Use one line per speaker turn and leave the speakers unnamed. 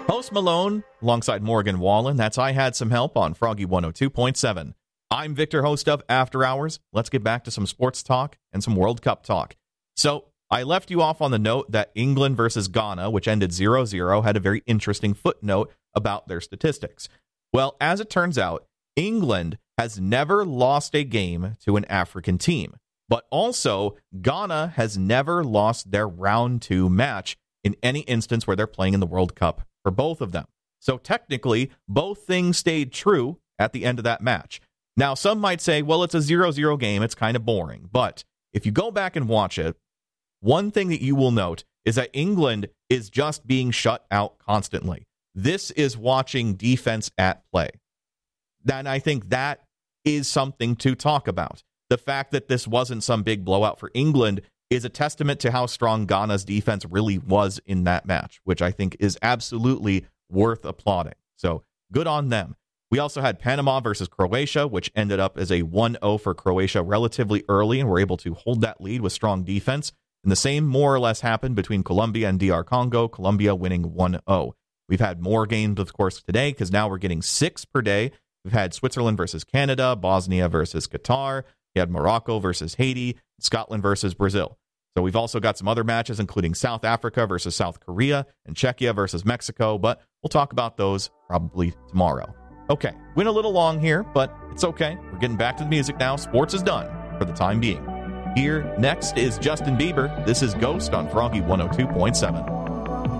Post Malone alongside Morgan Wallen. That's I Had Some Help on Froggy 102.7. I'm Victor, host of After Hours. Let's get back to some sports talk and some World Cup talk. So I left you off on the note that England versus Ghana, which ended 0-0, had a very interesting footnote about their statistics. Well, as it turns out, England has never lost a game to an African team. But also, Ghana has never lost their round 2 match in any instance where they're playing in the World Cup for both of them. So technically, both things stayed true at the end of that match. Now, some might say, well, it's a 0-0 game. It's kind of boring. But if you go back and watch it, one thing that you will note is that England is just being shut out constantly. This is watching defense at play. And I think that is something to talk about. The fact that this wasn't some big blowout for England is a testament to how strong Ghana's defense really was in that match, which I think is absolutely worth applauding. So good on them. We also had Panama versus Croatia, which ended up as a 1-0 for Croatia relatively early, and were able to hold that lead with strong defense. And the same more or less happened between Colombia and DR Congo, Colombia winning 1-0. We've had more games, of course, today, because now we're getting 6 per day. We've had Switzerland versus Canada, Bosnia versus Qatar. We had Morocco versus Haiti, Scotland versus Brazil. So we've also got some other matches, including South Africa versus South Korea and Czechia versus Mexico, but we'll talk about those probably tomorrow. Okay, went a little long here, but it's okay. We're getting back to the music now. Sports is done for the time being. Here next is Justin Bieber. This is Ghost on Froggy 102.7.